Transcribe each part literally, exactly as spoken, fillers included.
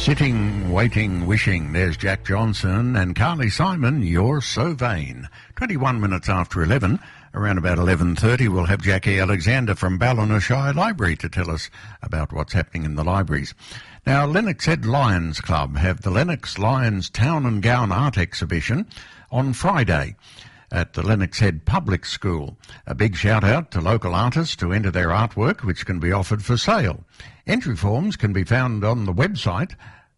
Sitting, waiting, wishing. There's Jack Johnson and Carly Simon, You're So Vain. twenty-one minutes after eleven, around about eleven thirty, we'll have Jackie Alexander from Ballina Shire Library to tell us about what's happening in the libraries. Now, Lennox Head Lions Club have the Lennox Lions Town and Gown Art Exhibition on Friday at the Lennox Head Public School. A big shout out to local artists to enter their artwork, which can be offered for sale. Entry forms can be found on the website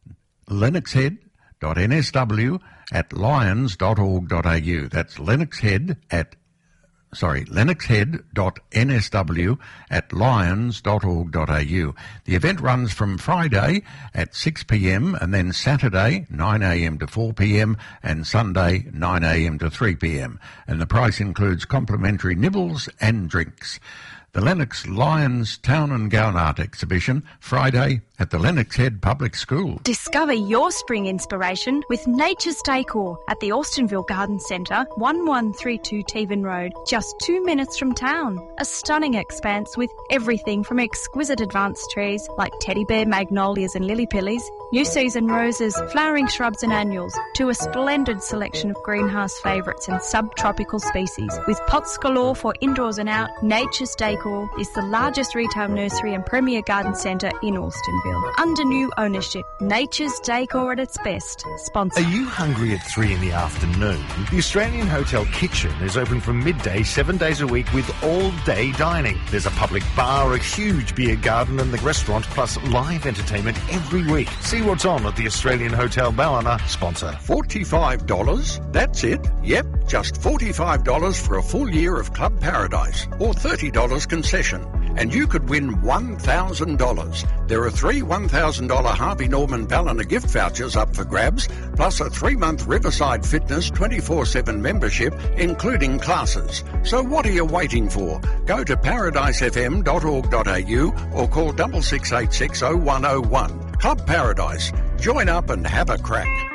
lennoxhead dot n s w at lions dot org dot a u. That's lennoxhead at Sorry, lennoxhead dot n s w at lions dot org dot a u. The event runs from Friday at six p m and then Saturday nine a m to four p m and Sunday nine a m to three p m. And the price includes complimentary nibbles and drinks. The Lennox Lions Town and Gown Art Exhibition, Friday at the Lennox Head Public School. Discover your spring inspiration with Nature's Decor at the Austinville Garden Centre, one one three two Tevan Road, just two minutes from town. A stunning expanse with everything from exquisite advanced trees like teddy bear, magnolias and lily pillies, new season roses, flowering shrubs and annuals, to a splendid selection of greenhouse favourites and subtropical species. With pots galore for indoors and out, Nature's Decor is the largest retail nursery and premier garden centre in Austinville. Under new ownership, Nature's Decor at its best. Sponsor. Are you hungry at three in the afternoon? The Australian Hotel Kitchen is open from midday, seven days a week with all-day dining. There's a public bar, a huge beer garden and the restaurant, plus live entertainment every week. See what's on at the Australian Hotel Ballina. Sponsor. forty-five dollars? That's it? Yep, just forty-five dollars for a full year of Club Paradise, or thirty dollars concession. And you could win one thousand dollars. There are three one thousand dollars Harvey Norman Ballina gift vouchers up for grabs, plus a three-month Riverside Fitness twenty-four seven membership, including classes. So what are you waiting for? Go to paradise f m dot org dot a u or call six six eight six oh one oh one. Club Paradise. Join up and have a crack.